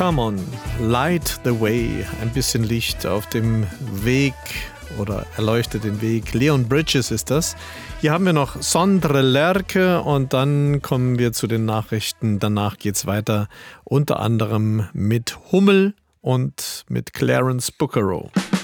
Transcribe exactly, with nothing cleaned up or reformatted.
Come on, light the way. Ein bisschen Licht auf dem Weg oder erleuchte den Weg. Leon Bridges ist das. Hier haben wir noch Sondre Lerche und dann kommen wir zu den Nachrichten. Danach geht's weiter, unter anderem mit Hummel und mit Clarence Buckerow.